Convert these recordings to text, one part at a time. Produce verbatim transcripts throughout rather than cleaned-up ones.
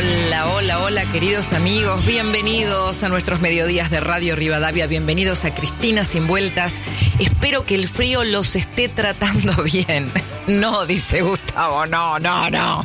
Hola, hola, hola, queridos amigos. Bienvenidos a nuestros mediodías de Radio Rivadavia. Bienvenidos a Cristina Sin Vueltas. Espero que el frío los esté tratando bien. No, dice Gustavo, no, no, no.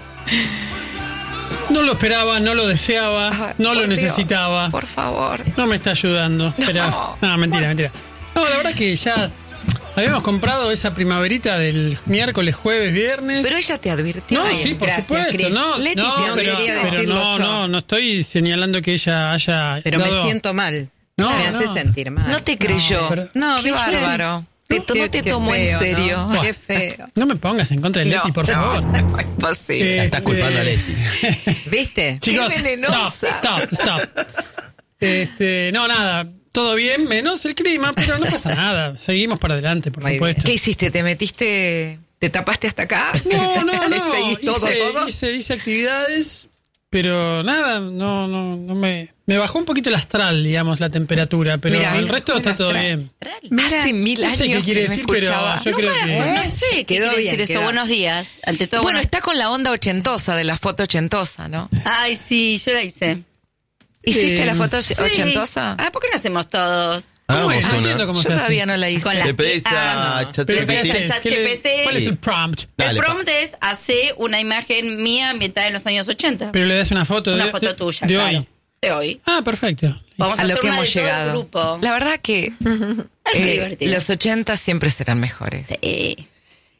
No lo esperaba, no lo deseaba, Ay, no lo Dios, necesitaba. por favor. No me está ayudando. No. Pero, no, mentira, mentira. No, la verdad que ya habíamos comprado esa primaverita del miércoles, jueves, viernes. Pero ella te advirtió. No, Ay, sí, por gracias, supuesto. Cris. No, Leti, no, te pero, quería pero decirlo no, yo. no, no estoy señalando que ella haya. Pero dado- me siento mal. No, me no. hace sentir mal. No te creyó. No, pero- No, Qué ¿viste? bárbaro. Te, No, no qué- te qué tomó feo, en serio. ¿no? Buah. Qué feo. No me pongas en contra de Leti, No, por favor. No, no, imposible. Eh, La estás culpando eh, a Leti. ¿Viste? Chicos, Qué venenosa. stop, stop, stop. Este, no, nada, todo bien, menos el clima, pero no pasa nada. Seguimos para adelante, por Muy supuesto. ¿Qué hiciste? ¿Te metiste? ¿Te tapaste hasta acá? No, no, no. ¿Seguís todo, hice, todo? Hice, hice actividades, pero nada, no, no, no me. Me bajó un poquito el astral, digamos, la temperatura, pero Mirá, el resto está todo bien. Hace mil No años sé qué quiere que no decir, pero escuchaba. yo creo que. No sé qué Quedó quiere bien, decir eso. quedó. Buenos días. Ante todo, Bueno, buenos- está con la onda ochentosa, de la foto ochentosa, ¿no? Ay, sí, yo la hice. ¿Hiciste Eh, la foto Sí. ochentosa? Ah, ¿por qué no hacemos todos? ¿Cómo es? Hagamos No una. entiendo cómo Yo se hace. todavía no la hice. Con la- Le pedís Ah, a no. ChatGPT. Pero, ¿qué Pedís a haces? ¿Qué le- ChatGPT. ¿Cuál es el prompt? Dale, el pa. prompt es hacer una imagen mía ambientada en los años ochenta. Pero le das una foto Una de, foto de- tuya, de claro. hoy. De hoy. Ah, perfecto. Vamos a, A lo hacer que una hemos de todo el llegado. grupo. La verdad que Es muy eh, divertido. los ochenta siempre serán mejores. Sí.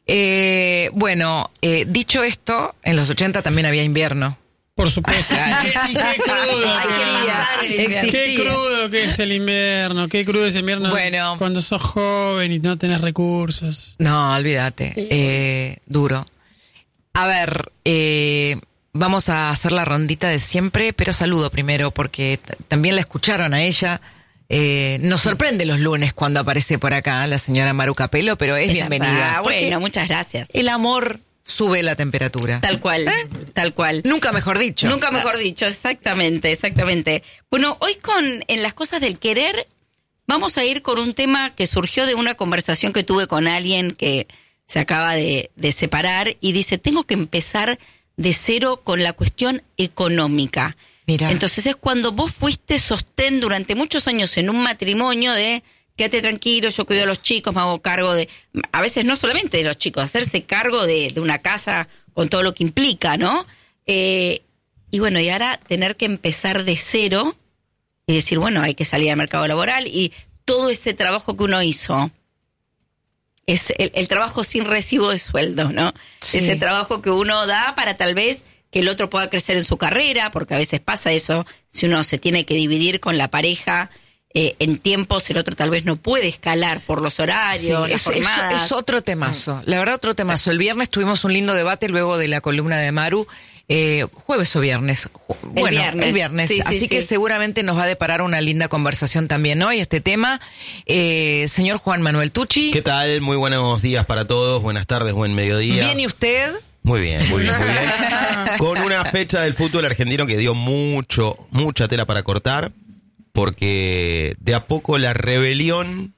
Eh, bueno, eh, dicho esto, en los ochenta también había invierno. Por supuesto. Qué, y qué crudo. Hay que que- pasar el invierno. Qué Existía. crudo que es el invierno, qué crudo es el invierno Bueno. cuando sos joven y no tenés recursos. No, olvídate. Eh, duro. A ver, eh, vamos a hacer la rondita de siempre, pero saludo primero porque t- también la escucharon a ella. Eh, nos sorprende los lunes cuando aparece por acá la señora Maru Capello, pero es bienvenida. Ah, porque bueno, muchas gracias. el amor sube la temperatura. Tal cual, tal cual. Nunca mejor dicho. Nunca mejor dicho, exactamente, exactamente. Bueno, hoy con en las cosas del querer vamos a ir con un tema que surgió de una conversación que tuve con alguien que se acaba de, de separar y dice, tengo que empezar de cero con la cuestión económica. Mira. Entonces es cuando vos fuiste sostén durante muchos años en un matrimonio de quédate tranquilo, yo cuido a los chicos, me hago cargo de, a veces no solamente de los chicos, hacerse cargo de, de una casa con todo lo que implica, ¿no? Eh, y bueno, y ahora tener que empezar de cero y decir, bueno, hay que salir al mercado laboral y todo ese trabajo que uno hizo, es el, el trabajo sin recibo de sueldo, ¿no? Sí. Ese trabajo que uno da para tal vez que el otro pueda crecer en su carrera, porque a veces pasa eso, si uno se tiene que dividir con la pareja eh, en tiempos, el otro tal vez no puede escalar por los horarios, Sí, las es, es- jornadas. es otro temazo. La verdad, otro temazo. El viernes tuvimos un lindo debate luego de la columna de Maru. Eh, jueves o viernes. Ju- Bueno, viernes. el viernes. Sí, sí, Así sí. que seguramente nos va a deparar una linda conversación también hoy, este tema. Eh, señor Juan Manuel Tucci. ¿Qué tal? Muy buenos días para todos. Buenas tardes, buen mediodía. ¿Bien y usted? Muy bien, muy bien, muy bien. Con una fecha del fútbol argentino que dio mucho, mucha tela para cortar, porque de a poco la rebelión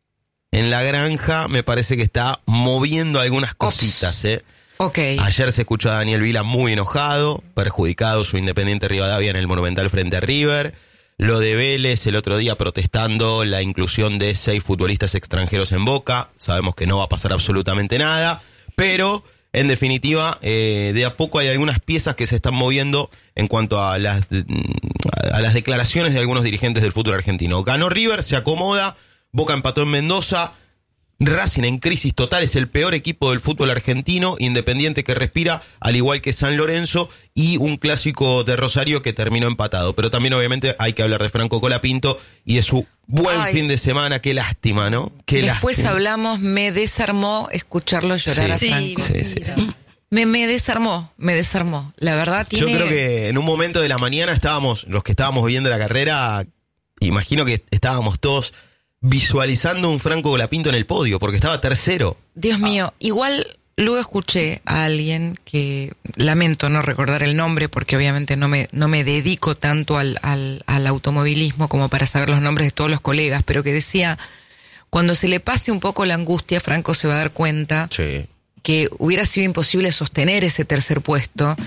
en la granja me parece que está moviendo algunas cositas, ¿eh? Ok. Ayer se escuchó a Daniel Vila muy enojado, perjudicado su Independiente Rivadavia en el Monumental frente a River. Lo de Vélez el otro día protestando la inclusión de seis futbolistas extranjeros en Boca. Sabemos que no va a pasar absolutamente nada, pero en definitiva, eh, de a poco hay algunas piezas que se están moviendo en cuanto a las, a las declaraciones de algunos dirigentes del fútbol argentino. Ganó River, se acomoda, Boca empató en Mendoza. Racing en crisis total, es el peor equipo del fútbol argentino, Independiente que respira, al igual que San Lorenzo, y un clásico de Rosario que terminó empatado. Pero también obviamente hay que hablar de Franco Colapinto y de su buen Ay. fin de semana. Qué lástima, ¿no? Qué Después lástima. hablamos, me desarmó escucharlo llorar Sí, a Franco. sí, sí, sí. Me, me desarmó, me desarmó. La verdad Yo tiene... creo que en un momento de la mañana estábamos, los que estábamos viendo la carrera, imagino que estábamos todos visualizando un Franco Colapinto en el podio, porque estaba tercero. Dios mío, igual luego escuché a alguien que, lamento no recordar el nombre porque obviamente no me, no me dedico tanto al, al, al automovilismo como para saber los nombres de todos los colegas, pero que decía, cuando se le pase un poco la angustia, Franco se va a dar cuenta Sí. que hubiera sido imposible sostener ese tercer puesto,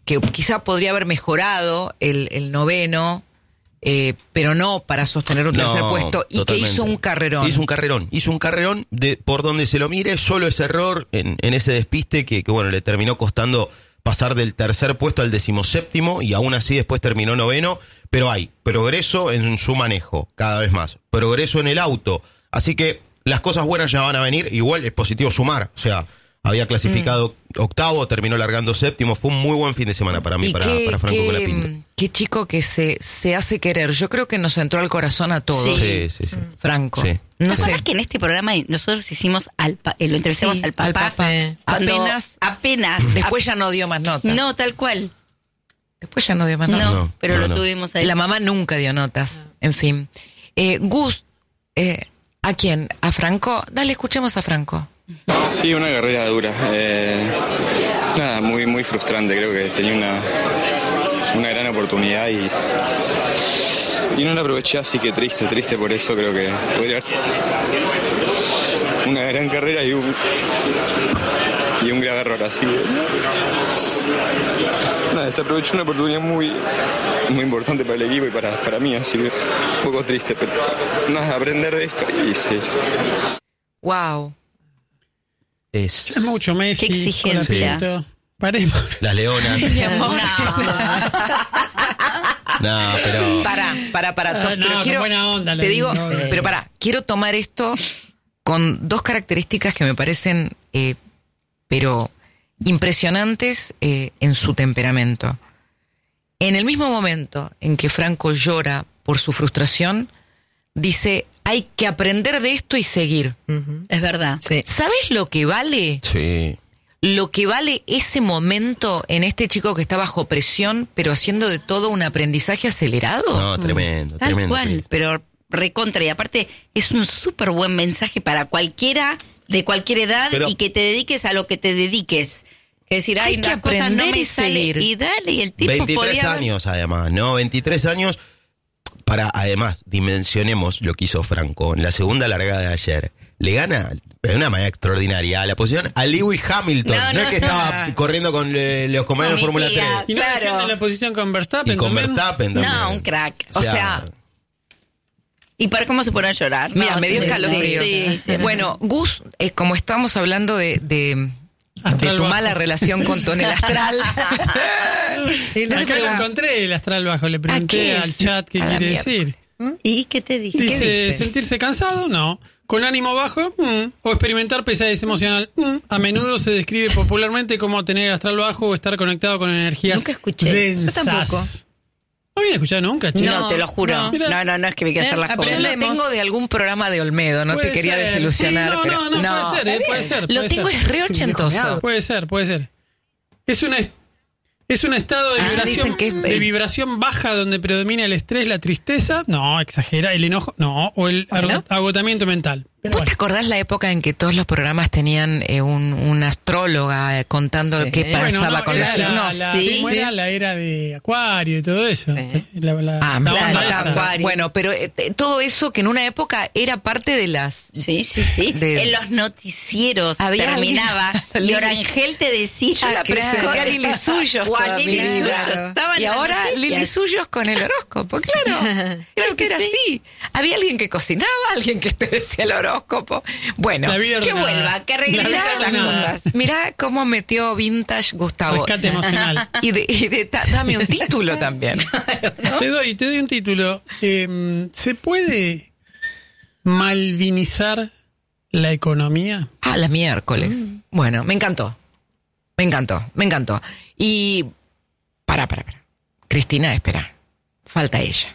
que quizá podría haber mejorado el, el noveno, eh, pero no para sostener un tercer No, puesto, y totalmente. que hizo un carrerón. Hizo un carrerón, hizo un carrerón de por donde se lo mire, solo ese error en, en ese despiste que, que, bueno, le terminó costando pasar del tercer puesto al decimoséptimo, y aún así después terminó noveno, pero hay progreso en su manejo, cada vez más, progreso en el auto, así que las cosas buenas ya van a venir. Igual es positivo sumar, o sea, había clasificado mm. octavo, terminó largando séptimo, fue un muy buen fin de semana para mí, y para, qué, para Franco qué, Colapinto. Qué chico que se, se hace querer. Yo creo que nos entró al corazón a todos. Sí, sí, sí. Franco. Sí. No ¿Te sé. acuerdas que en este programa nosotros hicimos al pa- eh, lo entrevistamos Sí, al papá? al papá. Cuando- Apenas- apenas. Después ya no dio más notas. No, tal cual. Después ya no dio más No, notas. No, pero no, lo no. tuvimos ahí. La mamá nunca dio notas. En fin. Eh, Gus, eh, ¿a quién? ¿A Franco? Dale, escuchemos a Franco. Sí, una carrera dura. Eh, nada, muy muy frustrante. Creo que tenía una, una gran oportunidad y, y no la aproveché, así que triste, triste por eso. Creo que podría haber una gran carrera y un, y un grave error. Así que nada, desaprovechó una oportunidad muy, muy importante para el equipo y para, para mí, así que un poco triste, pero nada, aprender de esto y seguir. Wow. Es Es mucho Messi. Qué exigencia. Colapinto. Paremos. las leonas. Mi amor. No, pero Para, para, para. Ah, no, pero con quiero, buena onda lo te digo, digo. pero para, quiero tomar esto con dos características que me parecen, eh, pero impresionantes eh, en su temperamento. En el mismo momento en que Franco llora por su frustración, dice, hay que aprender de esto y seguir. Ujú. Es verdad. Sí. ¿Sabes lo que vale? sí. Lo que vale ese momento en este chico que está bajo presión, pero haciendo de todo un aprendizaje acelerado. No, tremendo, Tal tremendo. cual, Cris. pero recontra. Y aparte es un súper buen mensaje para cualquiera de cualquier edad Pero- y que te dediques a lo que te dediques. Que decir, Hay ay, que una cosa no aprender me y sale. seguir. Y dale, y el tipo veintitrés podía haber- años además, ¿no? veintitrés años para, además, dimensionemos lo que hizo Franco en la segunda largada de ayer. Le gana de una manera extraordinaria a la posición a Lewis Hamilton. No, No, no, es que no. estaba corriendo con eh, los compañeros de No, Fórmula mi tía. tres. Y no Claro. defiende la posición con Verstappen Y con también. Verstappen también. No, un crack. O sea, ¿Y para cómo se pone a llorar? Mira, No, me dio sí, escalofrío. sí, sí. Bueno, Gus, eh, como estamos hablando de, de, Astral de tu bajo. mala relación con Tonel Astral. Acá lo encontré el astral bajo. Le ¿A pregunté qué es? al chat qué A la quiere mierda. decir. ¿Y qué te dije? Dice, sentirse cansado, no. Con ánimo bajo, mm. o experimentar pesadez emocional. Mm. A menudo se describe popularmente como tener el astral bajo o estar conectado con energías Nunca escuché. densas. Yo tampoco. No había escuchado nunca, che. No, te lo juro. no. No, Mira. no, no, es que me quiero hacer las Yo cosas. lo tengo de algún programa de Olmedo, no te Puede quería ser. desilusionar. Sí, no, pero no, no, puede ser, eh, puede ser. Lo puede tengo, ser. es re ochentoso. Puede ser, puede ser. Es una es un estado de Ah, vibración, dicen que es- de vibración baja donde predomina el estrés, la tristeza, no, exagera, el enojo, no, o el Bueno. agotamiento mental. Pero ¿Vos bueno. te acordás la época en que todos los programas tenían eh, un, una astróloga eh, contando Sí. qué Bueno, pasaba no, con era los la, signos? la, sí. ¿cómo era? La era de Acuario y todo eso. Sí. La, la- Ah, la claro, onda esa. Acuario. bueno, pero eh, te- todo eso que en una época era parte de las... Sí, sí, sí. De- En los noticieros Había terminaba alguien- y Orangel te decía... Yo la presenté a Lili Suyos O a todavía. Lili Suyos. Claro. Estaba en Y las ahora noticias. Lili Suyos con el horóscopo, claro. Claro que era así. Había alguien que cocinaba, alguien que te decía el horóscopo. Bueno, La vida Que ordenada. vuelva, que regrese La vida con las ordenada. cosas. mirá cómo metió vintage Gustavo. Rescate emocional. Y, de, y de ta- dame un título también. Te doy, te doy un título. Eh, ¿Se puede malvinizar la economía? Ah, la miércoles. Bueno, me encantó. Me encantó, me encantó. Y... Para, para, para. Cristina, espera. Falta ella.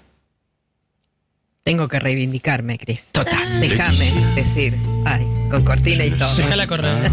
Tengo que reivindicarme, Cris. Total. Déjame decir. Ay, con cortina y todo. Déjala correr.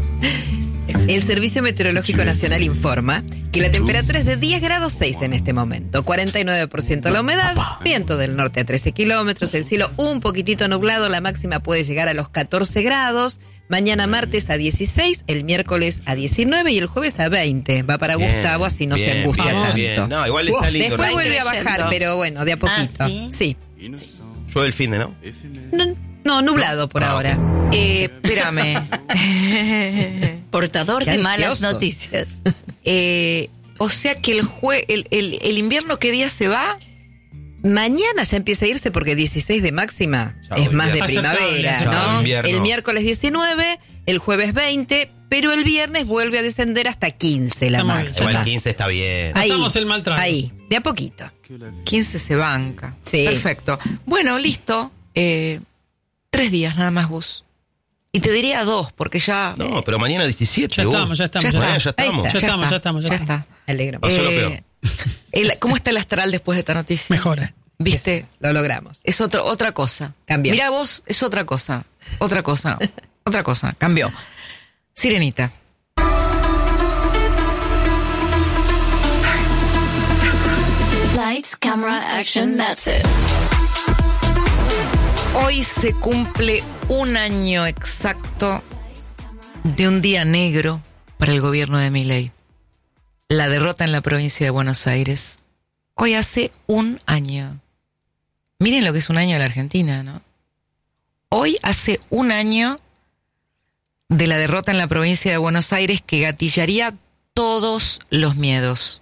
El Servicio Meteorológico Nacional informa que la temperatura es de diez grados seis en este momento, cuarenta y nueve por ciento la humedad, viento del norte a trece kilómetros, el cielo un poquitito nublado, la máxima puede llegar a los catorce grados, mañana martes a dieciséis, el miércoles a diecinueve y el jueves a veinte. Va para Bien, Gustavo, así no se bien, angustia bien, tanto. bien. No, igual está lindo. Después ¿no? vuelve a creyendo. bajar, pero bueno, de a poquito. Ah, ¿sí? Sí. Llueve el fin de, ¿no? No, no, nublado por Ah, ahora. Eh, espérame. Portador Qué de malas ansiosos. noticias. Eh, O sea que el, jue, el, el, el invierno, ¿qué día se va? Mañana ya empieza a irse porque dieciséis de máxima Ya es volvió. más de Aceptable. primavera, Ya ¿no? invierno. El miércoles diecinueve, el jueves veinte, pero el viernes vuelve a descender hasta quince la Está muy bien. máxima. Igual quince está bien. Ahí, Pasamos el mal trago. ahí, de a poquito. quince se banca. Sí. Perfecto. Bueno, listo. Eh, tres días nada más, Gus. Y te diría dos, porque ya... No, pero mañana diecisiete. Ya vos. estamos, ya estamos. Ya Mañana está. ya Ahí estamos. está. Ya estamos, ya estamos, ya ya estamos. está. Alegro. Pasó lo peor. el- ¿Cómo está el astral después de esta noticia? Mejora. ¿Viste? Lo logramos. Es otro, otra cosa. Cambió. Mira vos, es otra cosa. Otra cosa. Otra cosa. Cambió. Sirenita. Lights, camera, action, that's it. Hoy se cumple un año exacto de un día negro para el gobierno de Milei. La derrota en la provincia de Buenos Aires. Hoy hace un año. Miren lo que es un año en la Argentina, ¿no? Hoy hace un año de la derrota en la provincia de Buenos Aires que gatillaría todos los miedos.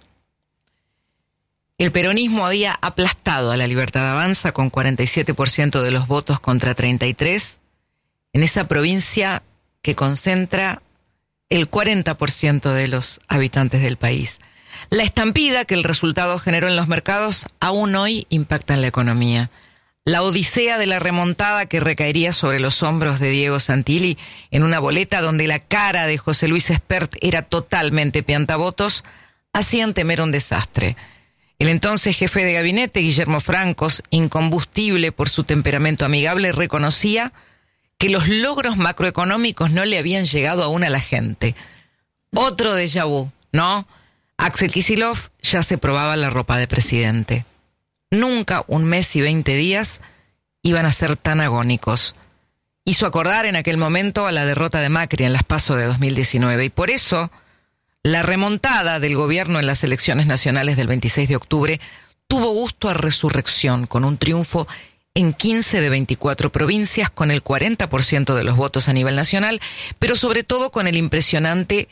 El peronismo había aplastado a la Libertad Avanza con cuarenta y siete por ciento de los votos contra treinta y tres en esa provincia que concentra el cuarenta por ciento de los habitantes del país. La estampida que el resultado generó en los mercados aún hoy impacta en la economía. La odisea de la remontada que recaería sobre los hombros de Diego Santilli en una boleta donde la cara de José Luis Espert era totalmente piantavotos, hacían temer un desastre. El entonces jefe de gabinete, Guillermo Francos, incombustible por su temperamento amigable, reconocía que los logros macroeconómicos no le habían llegado aún a la gente. Otro déjà vu, ¿no? Axel Kicillof ya se probaba la ropa de presidente. Nunca un mes y veinte días iban a ser tan agónicos. Hizo acordar en aquel momento a la derrota de Macri en las PASO de dos mil diecinueve y por eso la remontada del gobierno en las elecciones nacionales del veintiséis de octubre tuvo gusto a resurrección con un triunfo en quince de veinticuatro provincias con el cuarenta por ciento de los votos a nivel nacional, pero sobre todo con el impresionante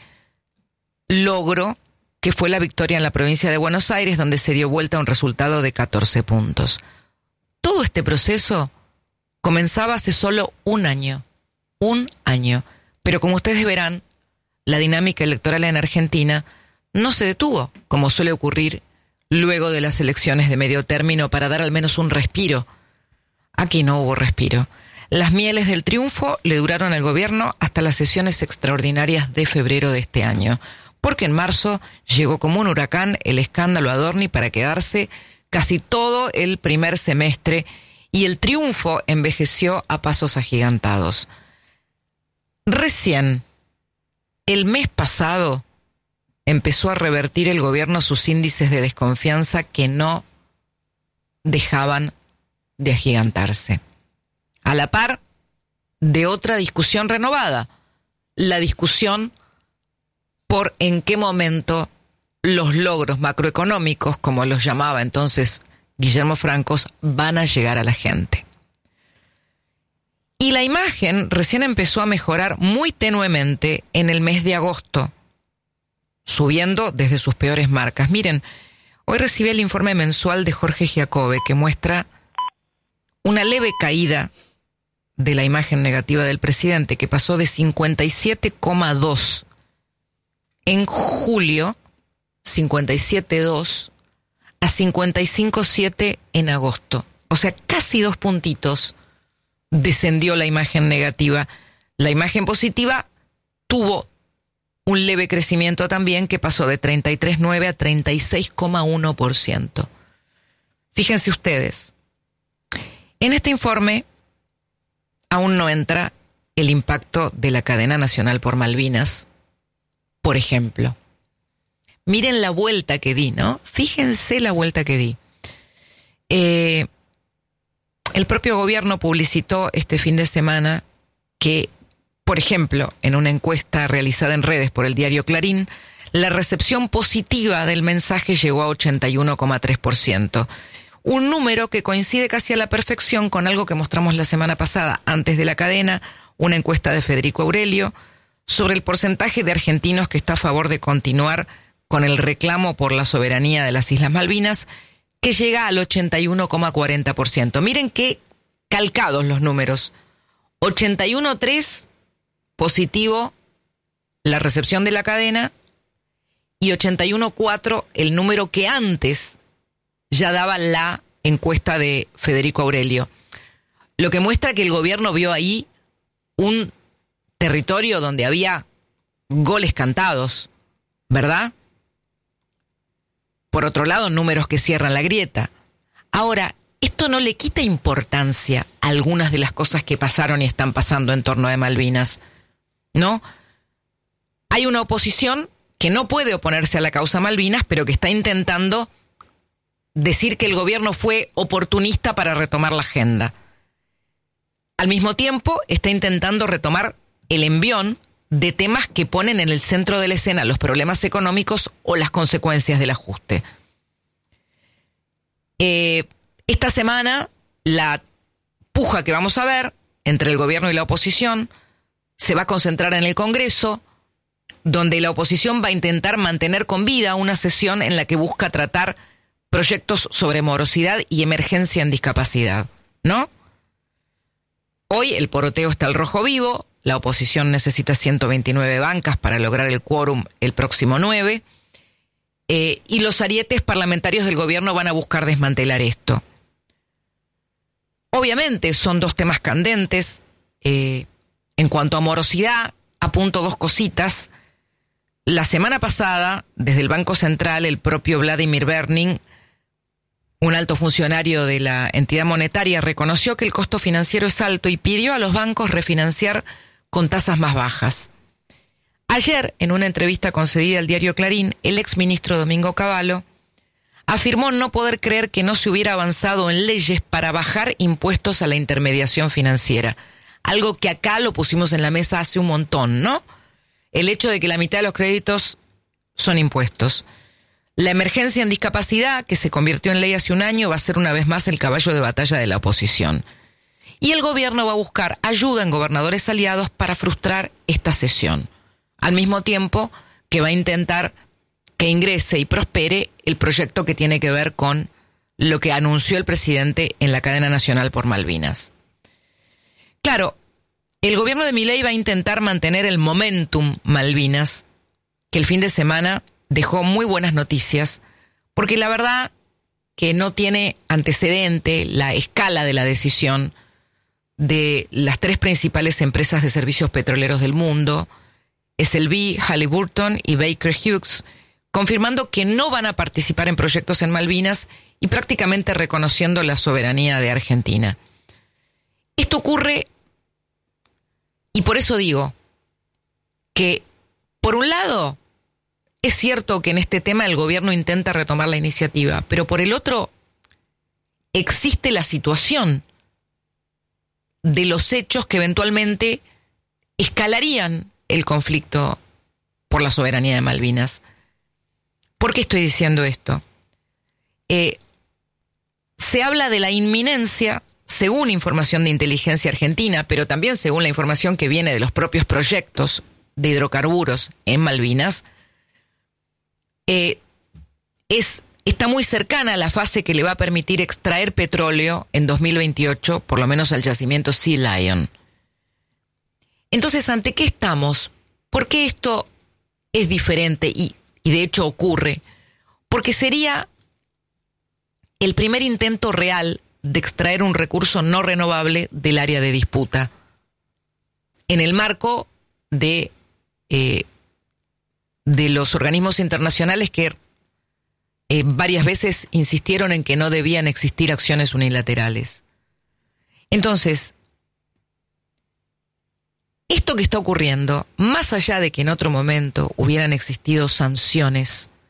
logro que fue la victoria en la provincia de Buenos Aires, donde se dio vuelta a un resultado de catorce puntos. Todo este proceso comenzaba hace solo un año, un año, pero como ustedes verán, la dinámica electoral en Argentina no se detuvo, como suele ocurrir luego de las elecciones de medio término, para dar al menos un respiro. Aquí no hubo respiro. Las mieles del triunfo le duraron al gobierno hasta las sesiones extraordinarias de febrero de este año, porque en marzo llegó como un huracán el escándalo Adorni para quedarse casi todo el primer semestre y el triunfo envejeció a pasos agigantados. Recién, el mes pasado, empezó a revertir el gobierno sus índices de desconfianza que no dejaban de agigantarse. A la par de otra discusión renovada, la discusión por en qué momento los logros macroeconómicos, como los llamaba entonces Guillermo Francos, van a llegar a la gente. Y la imagen recién empezó a mejorar muy tenuemente en el mes de agosto, subiendo desde sus peores marcas. Miren, hoy recibí el informe mensual de Jorge Giacobbe que muestra una leve caída de la imagen negativa del presidente, que pasó de cincuenta y siete coma dos en julio, cincuenta y siete coma dos, a cincuenta y cinco coma siete en agosto. O sea, casi dos puntitos descendió la imagen negativa. La imagen positiva tuvo un leve crecimiento también, que pasó de treinta y tres coma nueve a treinta y seis coma uno por ciento. Fíjense ustedes, en este informe aún no entra el impacto de la cadena nacional por Malvinas, por ejemplo. Miren la vuelta que di, ¿no? Fíjense la vuelta que di. Eh, el propio gobierno publicitó este fin de semana que, por ejemplo, en una encuesta realizada en redes por el diario Clarín, la recepción positiva del mensaje llegó a ochenta y uno coma tres por ciento. Un número que coincide casi a la perfección con algo que mostramos la semana pasada, antes de la cadena, una encuesta de Federico Aurelio, sobre el porcentaje de argentinos que está a favor de continuar con el reclamo por la soberanía de las Islas Malvinas, que llega al ochenta y uno coma cuarenta por ciento. Miren qué calcados los números. ochenta y uno coma tres positivo la recepción de la cadena y ochenta y uno coma cuatro el número que antes ya daba la encuesta de Federico Aurelio. Lo que muestra que el gobierno vio ahí un territorio donde había goles cantados, ¿verdad? Por otro lado, números que cierran la grieta. Ahora, esto no le quita importancia a algunas de las cosas que pasaron y están pasando en torno a Malvinas, ¿no? Hay una oposición que no puede oponerse a la causa Malvinas, pero que está intentando decir que el gobierno fue oportunista para retomar la agenda. Al mismo tiempo, está intentando retomar el envión de temas que ponen en el centro de la escena los problemas económicos o las consecuencias del ajuste. Eh, esta semana, la puja que vamos a ver entre el gobierno y la oposición se va a concentrar en el Congreso, donde la oposición va a intentar mantener con vida una sesión en la que busca tratar proyectos sobre morosidad y emergencia en discapacidad, ¿no? Hoy el poroteo está al rojo vivo. La oposición necesita ciento veintinueve bancas para lograr el quórum el próximo nueve. Eh, y los arietes parlamentarios del gobierno van a buscar desmantelar esto. Obviamente son dos temas candentes. Eh, en cuanto a morosidad, apunto dos cositas. La semana pasada, desde el Banco Central, el propio Vladimir Berning, un alto funcionario de la entidad monetaria, reconoció que el costo financiero es alto y pidió a los bancos refinanciar con tasas más bajas. Ayer, en una entrevista concedida al diario Clarín, el exministro Domingo Cavallo afirmó no poder creer que no se hubiera avanzado en leyes para bajar impuestos a la intermediación financiera. Algo que acá lo pusimos en la mesa hace un montón, ¿no? El hecho de que la mitad de los créditos son impuestos. La emergencia en discapacidad, que se convirtió en ley hace un año, va a ser una vez más el caballo de batalla de la oposición. Y el gobierno va a buscar ayuda en gobernadores aliados para frustrar esta sesión. Al mismo tiempo que va a intentar que ingrese y prospere el proyecto que tiene que ver con lo que anunció el presidente en la cadena nacional por Malvinas. Claro, el gobierno de Milei va a intentar mantener el momentum Malvinas, que el fin de semana dejó muy buenas noticias, porque la verdad que no tiene antecedente la escala de la decisión de las tres principales empresas de servicios petroleros del mundo, S L B, Halliburton y Baker Hughes, confirmando que no van a participar en proyectos en Malvinas y prácticamente reconociendo la soberanía de Argentina. Esto ocurre, y por eso digo que, por un lado, es cierto que en este tema el gobierno intenta retomar la iniciativa, pero por el otro, existe la situación de los hechos que eventualmente escalarían el conflicto por la soberanía de Malvinas. ¿Por qué estoy diciendo esto? Eh, se habla de la inminencia, según información de inteligencia argentina, pero también según la información que viene de los propios proyectos de hidrocarburos en Malvinas, eh, es, está muy cercana a la fase que le va a permitir extraer petróleo en dos mil veintiocho, por lo menos al yacimiento Sea Lion. Entonces, ¿ante qué estamos? ¿Por qué esto es diferente y, y de hecho ocurre? Porque sería el primer intento real de extraer un recurso no renovable del área de disputa, en el marco de, eh, de los organismos internacionales que eh, varias veces insistieron en que no debían existir acciones unilaterales. Entonces, esto que está ocurriendo, más allá de que en otro momento hubieran existido sanciones